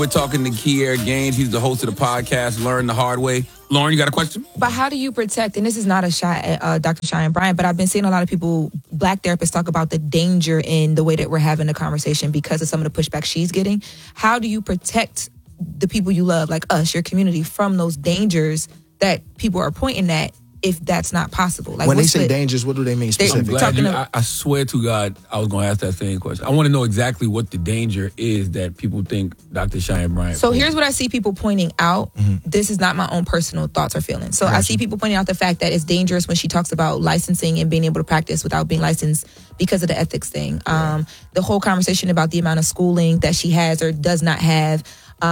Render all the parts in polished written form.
We're talking to Kier Gaines. He's the host of the podcast, Learn the Hard Way. Lauren, you got a question? But how do you protect, and this is not a shot at Dr. Cheyenne Bryant, but I've been seeing a lot of people, black therapists, talk about the danger in the way that we're having the conversation because of some of the pushback she's getting. How do you protect the people you love, like us, your community, from those dangers that people are pointing at if that's not possible? Like, when they say dangers, what do they mean specifically? I swear to God, I was going to ask that same question. I want to know exactly what the danger is that people think Dr. Cheyenne Bryant. So here's what I see people pointing out. Mm-hmm. This is not my own personal thoughts or feelings. So I see people pointing out the fact that it's dangerous when she talks about licensing and being able to practice without being licensed because of the ethics thing. The whole conversation about the amount of schooling that she has or does not have.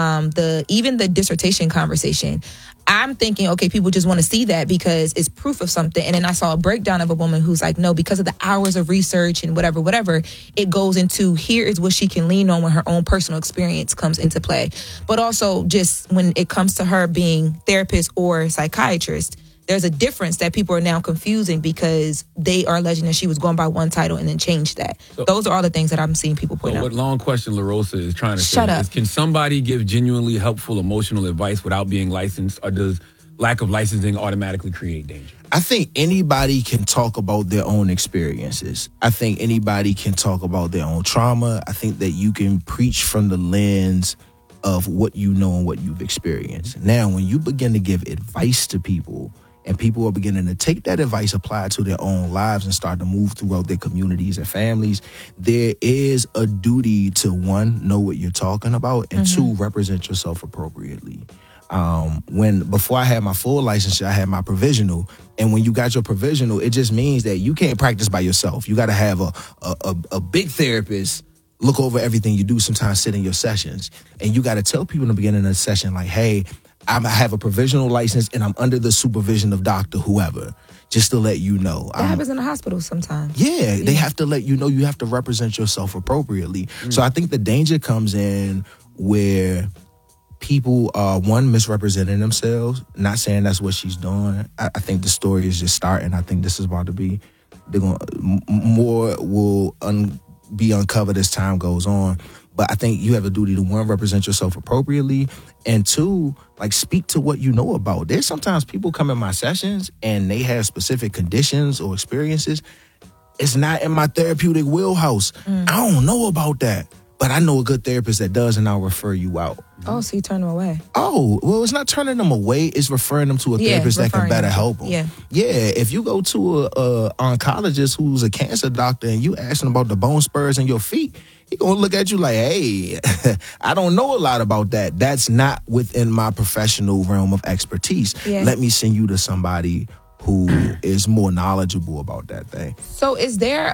Even the dissertation conversation. I'm thinking, okay, people just want to see that because it's proof of something. And then I saw a breakdown of a woman who's like, no, because of the hours of research and whatever, it goes into here is what she can lean on when her own personal experience comes into play. But also just when it comes to her being therapist or psychiatrist, there's a difference that people are now confusing because they are alleging that she was going by one title and then changed that. So, those are all the things that I'm seeing people point out. What long question LaRosa is trying to say is, can somebody give genuinely helpful emotional advice without being licensed, or does lack of licensing automatically create danger? I think anybody can talk about their own experiences. I think anybody can talk about their own trauma. I think that you can preach from the lens of what you know and what you've experienced. Now, when you begin to give advice to people, and people are beginning to take that advice, apply it to their own lives, and start to move throughout their communities and families, there is a duty to, one, know what you're talking about, and two, represent yourself appropriately. Before I had my full licensure, I had my provisional. And when you got your provisional, it just means that you can't practice by yourself. You got to have a big therapist look over everything you do, sometimes sit in your sessions. And you got to tell people in the beginning of the session, like, hey, I have a provisional license and I'm under the supervision of Dr. whoever, just to let you know. That happens in the hospital sometimes. Yeah, they have to let you know you have to represent yourself appropriately. So I think the danger comes in where people are, one, misrepresenting themselves. Not saying that's what she's doing. I think the story is just starting. I think this is about to be, more will be uncovered as time goes on. But I think you have a duty to, one, represent yourself appropriately, and two, like, speak to what you know about. There's sometimes people come in my sessions and they have specific conditions or experiences. It's not in my therapeutic wheelhouse. I don't know about that. But I know a good therapist that does, and I'll refer you out. Oh, so you turn them away? Oh, well, it's not turning them away. It's referring them to a therapist that can better help them. Yeah. If you go to a oncologist who's a cancer doctor and you ask him about the bone spurs in your feet, he gonna look at you like, hey, I don't know a lot about that. That's not within my professional realm of expertise. Yeah. Let me send you to somebody who is more knowledgeable about that thing. So is there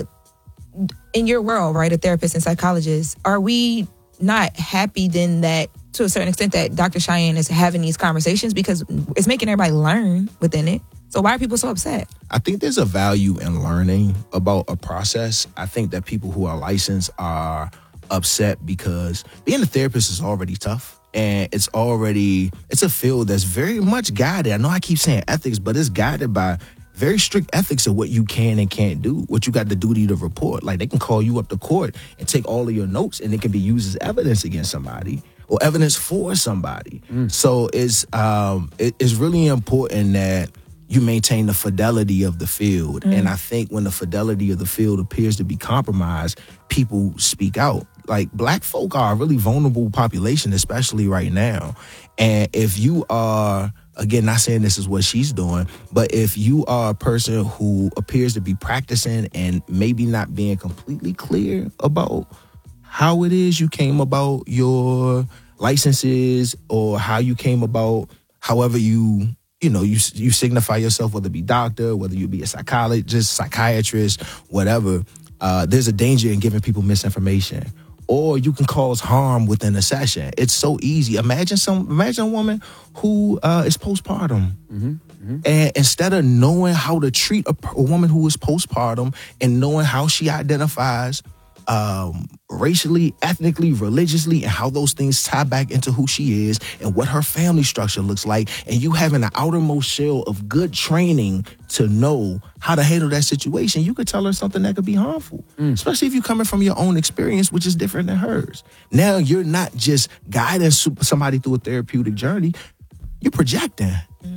in your world, right, a therapist and psychologist, are we not happy then that, to a certain extent, that Dr. Cheyenne is having these conversations because it's making everybody learn within it? So why are people so upset? I think there's a value in learning about a process. I think that people who are licensed are upset because being a therapist is already tough. And it's a field that's very much guided. I know I keep saying ethics, but it's guided by very strict ethics of what you can and can't do, what you got the duty to report. Like, they can call you up to court and take all of your notes, and it can be used as evidence against somebody or evidence for somebody. So it's really important that you maintain the fidelity of the field. And I think when the fidelity of the field appears to be compromised, people speak out. Like, black folk are a really vulnerable population, especially right now. And if you are, again, not saying this is what she's doing, but if you are a person who appears to be practicing and maybe not being completely clear about how it is you came about your licenses, or how you came about however you signify yourself, whether it be doctor, whether you be a psychologist, psychiatrist, whatever, there's a danger in giving people misinformation. Or you can cause harm within a session. It's so easy. Imagine a woman who is postpartum. And instead of knowing how to treat a woman who is postpartum and knowing how she identifies, racially, ethnically, religiously, and how those things tie back into who she is and what her family structure looks like, and you having the outermost shell of good training to know how to handle that situation, you could tell her something that could be harmful, especially if you're coming from your own experience, which is different than hers. Now you're not just guiding somebody through a therapeutic journey, you're projecting.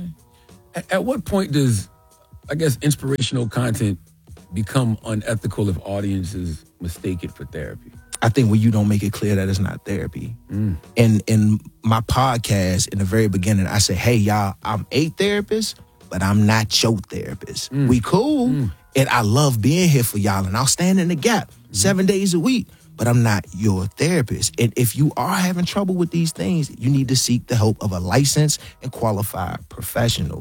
At what point does, I guess, inspirational content become unethical if audiences mistake it for therapy? I think when you don't make it clear that it's not therapy. And in my podcast, in the very beginning, I said, hey, y'all, I'm a therapist, but I'm not your therapist. We cool, and I love being here for y'all, and I'll stand in the gap 7 days a week, but I'm not your therapist. And if you are having trouble with these things, you need to seek the help of a licensed and qualified professional.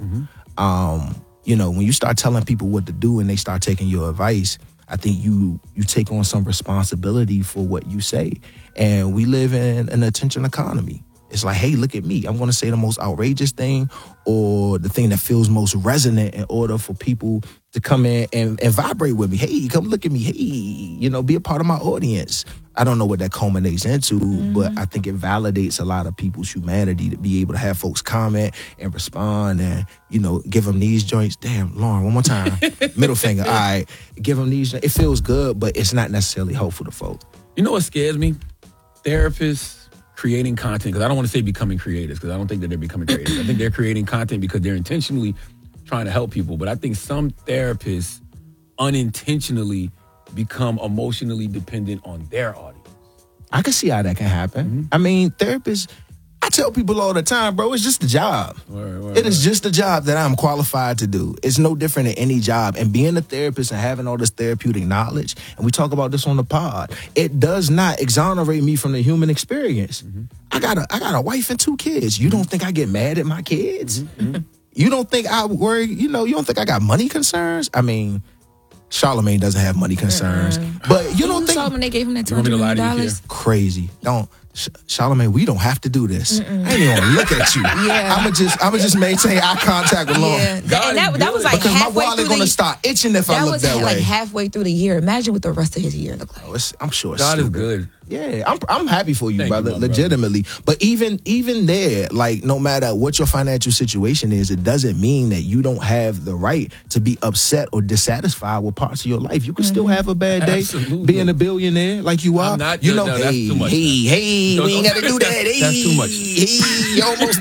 You know, when you start telling people what to do and they start taking your advice, I think you take on some responsibility for what you say. And we live in an attention economy. It's like, hey, look at me. I'm going to say the most outrageous thing or the thing that feels most resonant in order for people to come in and vibrate with me. Hey, come look at me. Hey, you know, be a part of my audience. I don't know what that culminates into, but I think it validates a lot of people's humanity to be able to have folks comment and respond and, you know, give them these joints. Damn, Lauren, one more time. Middle finger. All right. Give them these. It feels good, but it's not necessarily helpful to folks. You know what scares me? Therapists creating content, because I don't want to say becoming creators, because I don't think that they're becoming creators. I think they're creating content because they're intentionally trying to help people. But I think some therapists unintentionally become emotionally dependent on their audience. I can see how that can happen. I mean, therapists, I tell people all the time, bro, it's just a job. It is just a job that I'm qualified to do. It's no different than any job. And being a therapist and having all this therapeutic knowledge, and we talk about this on the pod, it does not exonerate me from the human experience. I got a wife and 2 kids. You don't think I get mad at my kids? You don't think I worry, you don't think I got money concerns? I mean, Charlamagne doesn't have money concerns. But you don't think Charlamagne, they gave him that $200 million? Crazy. Charlamagne, we don't have to do this. I ain't even gonna look at you. I'ma just maintain eye contact with Lauren. And that was like because halfway my wallet gonna start itching if I look that way. That was like halfway through the year. Imagine what the rest of his year looked like. I'm sure it's God is stupid. good. Yeah, I'm happy for you, Thank brother, you, legitimately. But even there, like, no matter what your financial situation is, it doesn't mean that you don't have the right to be upset or dissatisfied with parts of your life. You can still have a bad day, being a billionaire like you are. I'm not, you know, no, that's too much. Hey, we ain't got to do that. That's too much. Hey, almost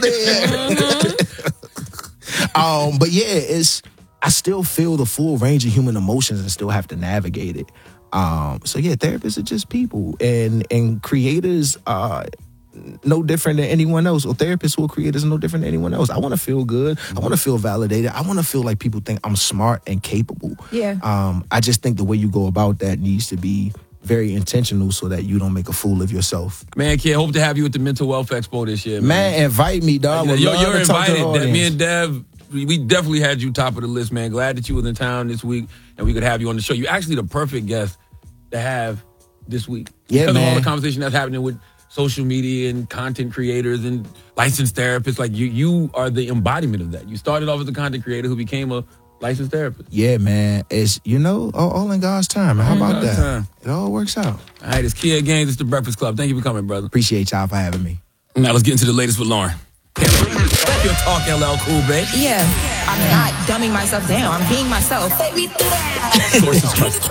there. But yeah, I still feel the full range of human emotions and still have to navigate it. So yeah, therapists are just people, and creators are no different than anyone else, or therapists who are creators are no different than anyone else. I want to feel good. I want to feel validated. I want to feel like people think I'm smart and capable. Yeah. I just think the way you go about that needs to be very intentional so that you don't make a fool of yourself. Man, kid, hope to have you at the Mental Wealth Expo this year. Man, invite me, dog. You're invited. Me and Dev, we definitely had you top of the list, man. Glad that you was in town this week and we could have you on the show. You're actually the perfect guest to have this week. Yeah, because man. of all the conversation that's happening with social media and content creators and licensed therapists. Like you are the embodiment of that. You started off as a content creator who became a licensed therapist. Yeah, man. It's, all in God's time. How about that? It all works out. All right, it's Kia Gaines. It's the Breakfast Club. Thank you for coming, brother. Appreciate y'all for having me. Now let's get into the latest with Lauren. Your talk, LL Cool, babe. Yeah. I'm not dumbing myself down. I'm being myself. Sources trusted.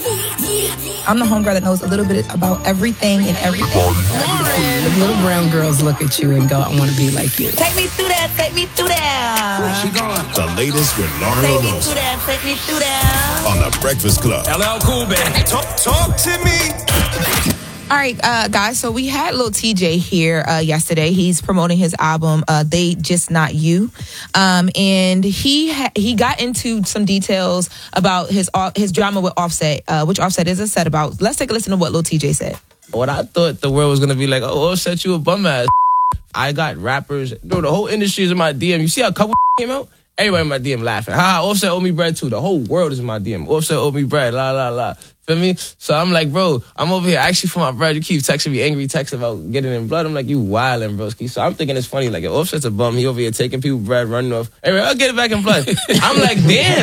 I'm the homegirl that knows a little bit about everything and everything. The little brown girls look at you and go, I want to be like you. Take me through that, take me through that. The latest with Lauren Take me Lenoso through that, take me through that. on The Breakfast Club. LL Cool, babe. Talk to me. All right, guys, so we had Lil TJ here yesterday. He's promoting his album, They Just Not You. And he got into some details about his drama with Offset, which Offset is upset about. Let's take a listen to what Lil TJ said. What I thought the world was going to be like, oh, Offset, you a bum ass. I got rappers. Bro, the whole industry is in my DM. You see how a couple came out? Everybody in my DM laughing. Offset owe me bread too. The whole world is in my DM. Offset owe me bread. La, la, la. Feel me? So I'm like, bro, I'm over here actually for my bread. You keep texting me angry texts about getting in blood. I'm like, you wildin', broski. So I'm thinking it's funny. Like, Offset's a bum. He over here taking people bread, running off. Anyway, I'll get it back in blood. I'm like, damn.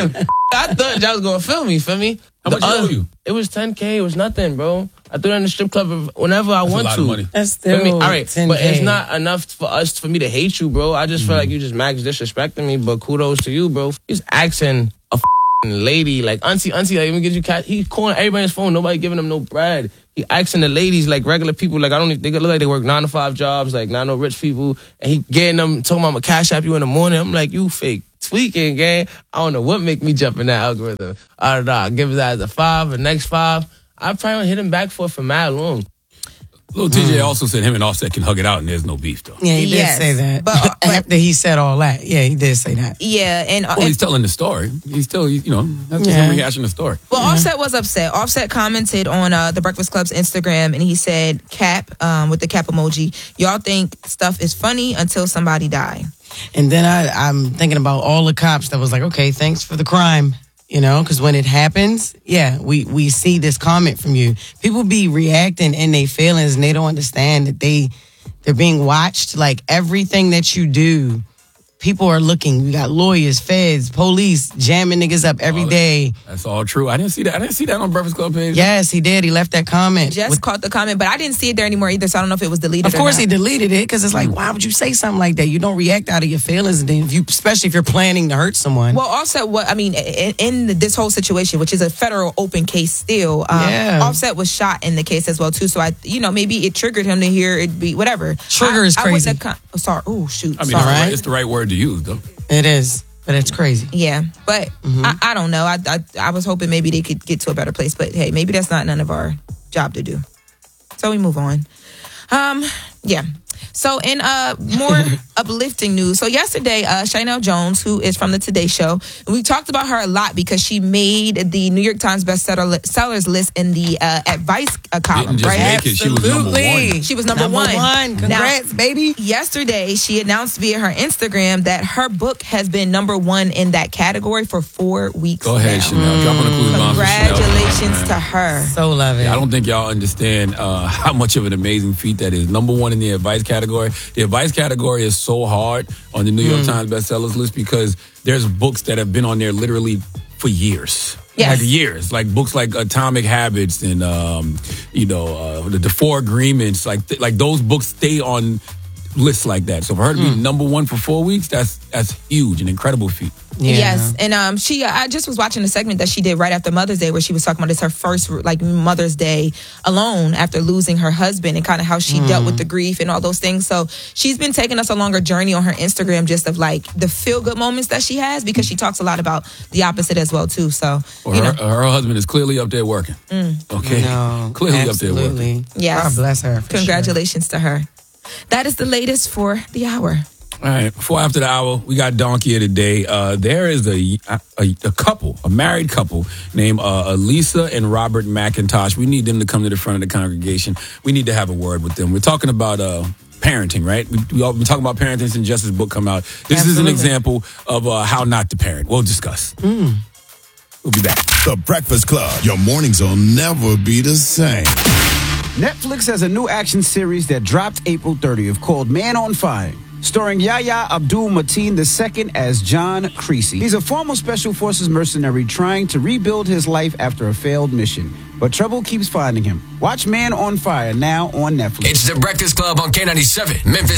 I thought y'all was gonna film me? How much owe you? It was $10K. It was nothing, bro. I threw it in the strip club whenever I want a lot to. of money. That's Feel me? still All right, 10K. but it's not enough for me to hate you, bro. I just feel like you just max disrespecting me. But kudos to you, bro. He's asking a lady like auntie, like, let me get you cash. He's calling everybody's phone. Nobody giving him no bread. He asking the ladies like regular people, like they look like they work 9 to 5 jobs, like not no rich people, and he getting them talking about I'm gonna cash app you in the morning. I'm like, you fake tweaking, gang. I don't know what make me jump in that algorithm. I don't know. I give his ass a 5, the next 5. I probably hit him back for mad long. Lil TJ also said him and Offset can hug it out and there's no beef though. Yeah, he did Yes, say that. but- After he said all that, yeah, he did say that. Yeah, and Well, he's telling the story. He's still, that's just him rehashing the story. well, Offset was upset. Offset commented on the Breakfast Club's Instagram, and he said, "Cap," with the cap emoji. Y'all think stuff is funny until somebody die. And then I'm thinking about all the cops that was like, okay, thanks for the crime. Because when it happens, we see this comment from you. People be reacting in their feelings and they don't understand that they're being watched. Like everything that you do, people are looking. You got lawyers, feds, police jamming niggas up every day. That's all true. I didn't see that on Breakfast Club page. Yes, he did. He left that comment. Just caught the comment, but I didn't see it there anymore either, so I don't know if it was deleted. Of course, or he not. deleted it because it's like, why would you say something like that? You don't react out of your feelings, and then especially if you're planning to hurt someone. Well, Offset, in this whole situation, which is a federal open case still, Offset was shot in the case as well too. So maybe it triggered him to hear it be whatever. Trigger is crazy. Sorry. Oh shoot. I mean, Sorry. it's the right word to use though. It is, but it's crazy. Yeah, but I don't know. I was hoping maybe they could get to a better place, but hey, maybe that's not none of our job to do. So we move on. Yeah. So in more uplifting news, so yesterday, Shynell Jones, who is from the Today Show, and we talked about her a lot because she made the New York Times bestsellers list in the advice column, Didn't just right? make it. She was number one. She was number one. Congrats, baby. Yesterday, she announced via her Instagram that her book has been number one in that category for 4 weeks. Go ahead, now. Chanel. Drop on the clues bomb for Chanel. Congratulations to her. So love it. I don't think y'all understand how much of an amazing feat that is. Number one in the advice category. The advice category is so hard on the New York Times bestsellers list because there's books that have been on there literally for years. Yes. Like years. Like books like Atomic Habits and, the 4 Agreements. Like those books stay on lists like that. So for her to be number one for 4 weeks, that's huge, an incredible feat. Yeah. Yes, and I just was watching a segment that she did right after Mother's Day where she was talking about it's her first Mother's Day alone after losing her husband and kind of how she dealt with the grief and all those things. So she's been taking us a longer journey on her Instagram just of like the feel good moments that she has because she talks a lot about the opposite as well too. So Her husband is clearly up there working. Okay, No, clearly up there working. absolutely. Yes. God bless her. for Congratulations to her. That is the latest for the hour. All right, before after the hour, we got Donkey of the Day. There is a couple, a married couple named Elisa and Robert McIntosh. We need them to come to the front of the congregation. We need to have a word with them. We're talking about parenting, right? We all been talking about parenting since Justice's book come out. This is an example of how not to parent. We'll discuss. We'll be back. The Breakfast Club. Your mornings will never be the same. Netflix has a new action series that dropped April 30th called Man on Fire, starring Yahya Abdul-Mateen II as John Creasy. He's a former Special Forces mercenary trying to rebuild his life after a failed mission, but trouble keeps finding him. Watch Man on Fire now on Netflix. It's The Breakfast Club on K97, Memphis